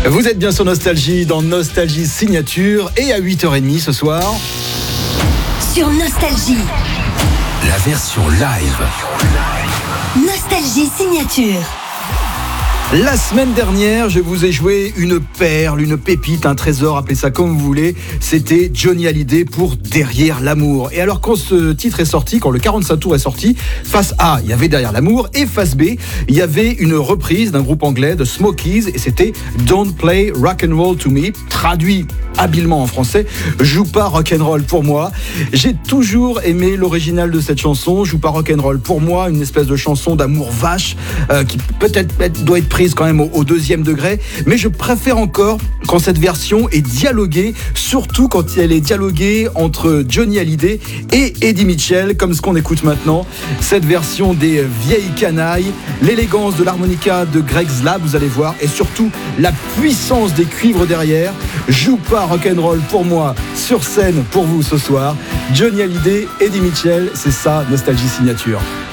Vous êtes bien sur Nostalgie, dans Nostalgie Signature, et à 8h30 ce soir. Sur Nostalgie, la version live. Nostalgie Signature. La semaine dernière, je vous ai joué une perle, une pépite, un trésor, appelez ça comme vous voulez. C'était Johnny Hallyday pour Derrière l'amour. Et alors quand ce titre est sorti, quand le 45 tours est sorti, face A, il y avait Derrière l'amour, et face B, il y avait une reprise d'un groupe anglais de Smokies, et c'était Don't Play Rock and Roll to Me, traduit habilement en français, Joue pas rock and roll pour moi. J'ai toujours aimé l'original de cette chanson, Joue pas rock and roll pour moi, une espèce de chanson d'amour vache qui peut-être doit être prise quand même au deuxième degré, mais je préfère encore quand cette version est dialoguée, surtout quand elle est dialoguée entre Johnny Hallyday et Eddie Mitchell, comme ce qu'on écoute maintenant. Cette version des vieilles canailles, l'élégance de l'harmonica de Greg Slab, vous allez voir, et surtout la puissance des cuivres derrière. Joue pas rock'n'roll pour moi sur scène pour vous ce soir. Johnny Hallyday, Eddie Mitchell, c'est ça, Nostalgie Signature.